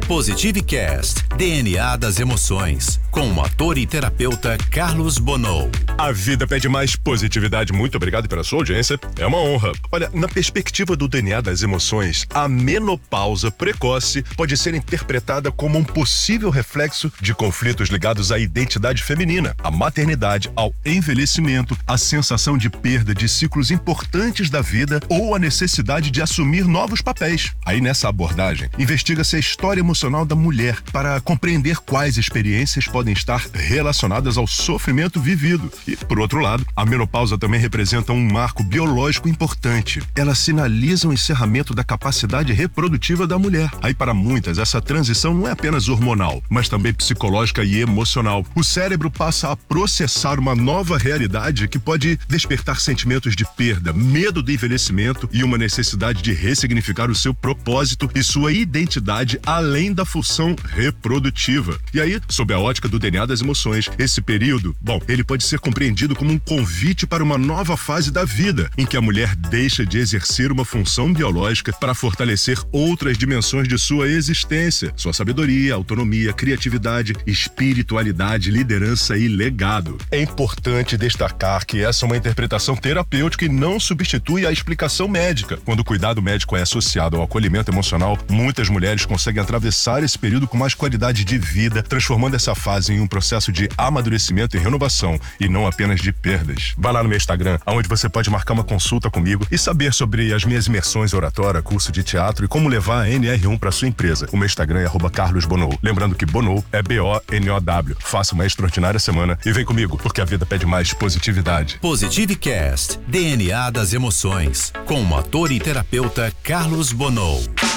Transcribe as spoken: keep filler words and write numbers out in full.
Positive Cast, D N A das emoções, com o ator e terapeuta Carlos Bonow. A vida pede mais positividade. Muito obrigado pela sua audiência. É uma honra. Olha, na perspectiva do D N A das emoções, a menopausa precoce pode ser interpretada como um possível reflexo de conflitos ligados à identidade feminina, à maternidade, ao envelhecimento, à sensação de perda de ciclos importantes da vida ou a necessidade de assumir novos papéis. Aí, nessa abordagem, investiga-se a história emocional da mulher para compreender quais experiências podem estar relacionadas ao sofrimento vivido. E, por outro lado, a menopausa também representa um marco biológico importante. Ela sinaliza o encerramento da capacidade reprodutiva da mulher. Aí, para muitas, essa transição não é apenas hormonal, mas também psicológica e emocional. O cérebro passa a processar uma nova realidade que pode despertar sentimentos de perda, medo do envelhecimento e uma necessidade de ressignificar o seu propósito e sua identidade além da função reprodutiva. E aí, sob a ótica do D N A das emoções, esse período, bom, ele pode ser compreendido como um convite para uma nova fase da vida, em que a mulher deixa de exercer uma função biológica para fortalecer outras dimensões de sua existência, sua sabedoria, autonomia, criatividade, espiritualidade, liderança e legado. É importante destacar que essa é uma interpretação terapêutica e não substitui a explicação médica. Quando o cuidado médico é associado ao acolhimento emocional, muitas mulheres conseguem atravessar esse período com mais qualidade de vida, transformando essa fase em um processo de amadurecimento e renovação, e não apenas de perdas. Vá lá no meu Instagram, onde você pode marcar uma consulta comigo e saber sobre as minhas imersões em oratória, curso de teatro e como levar a N R um para sua empresa. O meu Instagram é arroba Carlos Bonow. Lembrando que Bonow é B O N O W. Faça uma extraordinária semana e vem comigo, porque a vida pede mais positividade. Positive Cast, D N A das emoções, com o ator e terapeuta Carlos Bonow.